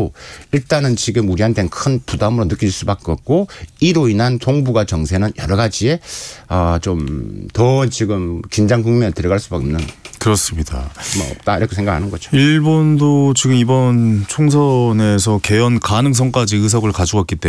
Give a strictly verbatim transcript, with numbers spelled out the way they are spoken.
하더라도 일단은 지금 우리한테는 큰 부담으로 느낄 수밖에 없고 이로 인한 동북아 정세는 여러 가지에 좀 더 지금 긴장 국면에 들어갈 수밖에 없는 그렇습니다. 뭐 없다 이렇게 생각하는 거죠. 일본도 지금 이번 총선에서 개헌 가능성까지 의석을 가져갔기 때문에